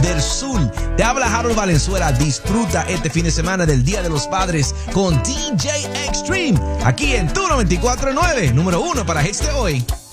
del Sur. Te habla Harold Valenzuela. Disfruta este fin de semana del Día de los Padres con DJ Extreme, aquí en Tu 94.9, número 1 para hits de hoy.